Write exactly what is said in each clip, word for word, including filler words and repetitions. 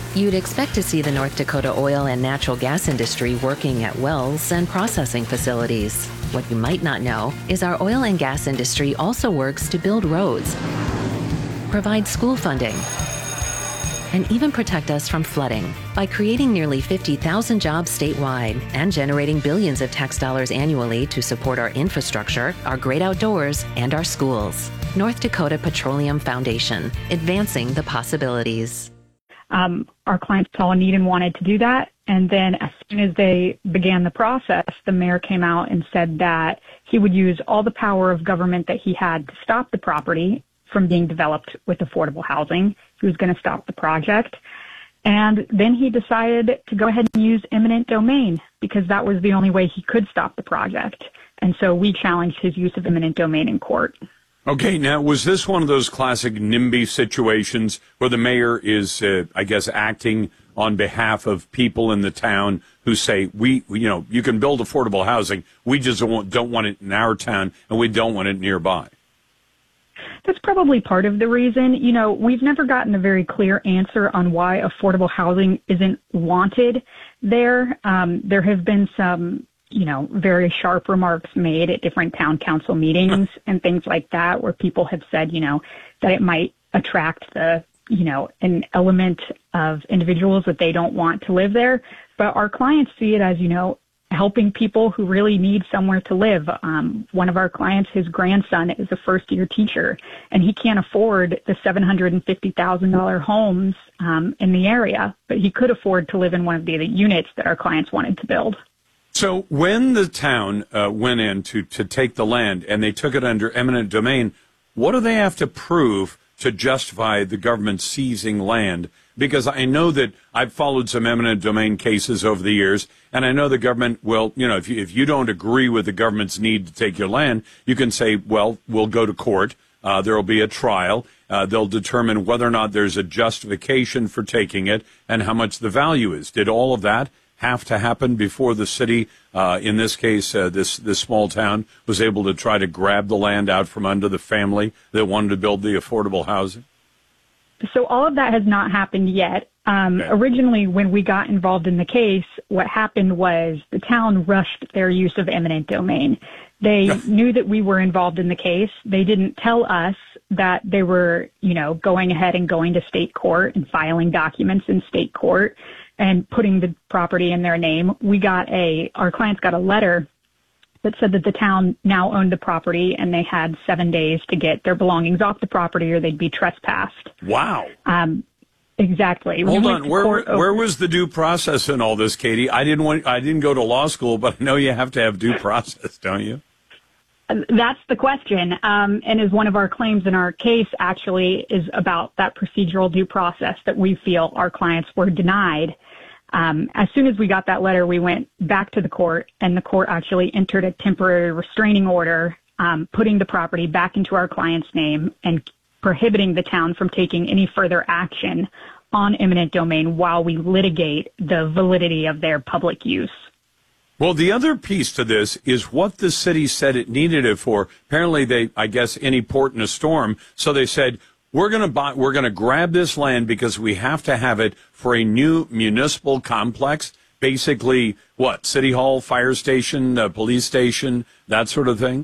You'd expect to see the North Dakota oil and natural gas industry working at wells and processing facilities. What you might not know is our oil and gas industry also works to build roads, provide school funding, and even protect us from flooding by creating nearly fifty thousand jobs statewide and generating billions of tax dollars annually to support our infrastructure, our great outdoors, and our schools. North Dakota Petroleum Foundation, advancing the possibilities. Um, our clients saw a need and wanted to do that. And then as soon as they began the process, the mayor came out and said that he would use all the power of government that he had to stop the property from being developed with affordable housing. He was going to stop the project. And then he decided to go ahead and use eminent domain because that was the only way he could stop the project. And so we challenged his use of eminent domain in court. Okay, now, was this one of those classic NIMBY situations where the mayor is, uh, I guess, acting on behalf of people in the town who say, we, you know, you can build affordable housing, we just don't, don't want it in our town, and we don't want it nearby? That's probably part of the reason. You know, we've never gotten a very clear answer on why affordable housing isn't wanted there. Um, there have been some you know, very sharp remarks made at different town council meetings and things like that, where people have said, you know, that it might attract the, you know, an element of individuals that they don't want to live there. But our clients see it as, you know, helping people who really need somewhere to live. Um, one of our clients, his grandson is a first year teacher, and he can't afford the seven hundred fifty thousand dollars homes um, in the area, but he could afford to live in one of the, the units that our clients wanted to build. So when the town uh, went in to, to take the land and they took it under eminent domain, what do they have to prove to justify the government seizing land? Because I know that I've followed some eminent domain cases over the years, and I know the government will, you know, if you, if you don't agree with the government's need to take your land, you can say, well, we'll go to court. Uh, there will be a trial. Uh, they'll determine whether or not there's a justification for taking it and how much the value is. Did all of that have to happen before the city, uh, in this case, uh, this this small town, was able to try to grab the land out from under the family that wanted to build the affordable housing? So all of that has not happened yet. Um, okay. Originally, when we got involved in the case, what happened was the town rushed their use of eminent domain. They knew that we were involved in the case. They didn't tell us that they were, you know, going ahead and going to state court and filing documents in state court and putting the property in their name. We got a, our clients got a letter that said that the town now owned the property and they had seven days to get their belongings off the property or they'd be trespassed. Wow. Um, exactly. Hold we on. Where, where, where was the due process in all this, Katie? I didn't want, I didn't go to law school, but I know you have to have due process, don't you? That's the question. Um, and as one of our claims in our case actually is about that procedural due process that we feel our clients were denied. Um, as soon as we got that letter, we went back to the court, and the court actually entered a temporary restraining order, um, putting the property back into our client's name and prohibiting the town from taking any further action on eminent domain while we litigate the validity of their public use. Well, the other piece to this is what the city said it needed it for. Apparently, they, I guess, any port in a storm. So they said, we're going to buy, we're going to grab this land because we have to have it for a new municipal complex. Basically, what? City Hall, fire station, uh, police station, that sort of thing?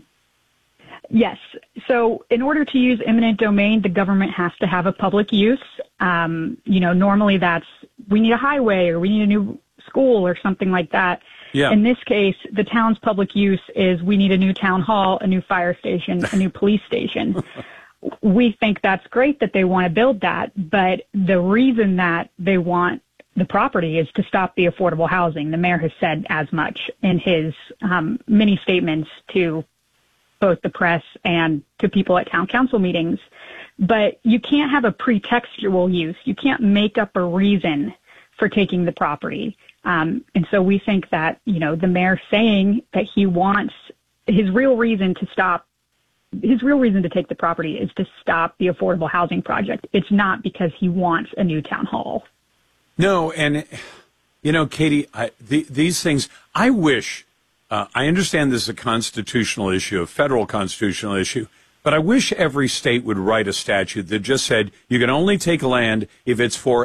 Yes. So in order to use eminent domain, the government has to have a public use. Um, you know, normally that's, we need a highway or we need a new school or something like that. Yeah. In this case, the town's public use is we need a new town hall, a new fire station, a new police station. We think that's great that they want to build that, but the reason that they want the property is to stop the affordable housing. The mayor has said as much in his um, many statements to both the press and to people at town council meetings. But you can't have a pretextual use. You can't make up a reason for taking the property. Um, and so we think that, you know, the mayor saying that he wants his real reason to stop, his real reason to take the property is to stop the affordable housing project. It's not because he wants a new town hall. No. And, you know, Katie, I, the, these things, I wish, uh, I understand this is a constitutional issue, a federal constitutional issue, but I wish every state would write a statute that just said you can only take land if it's for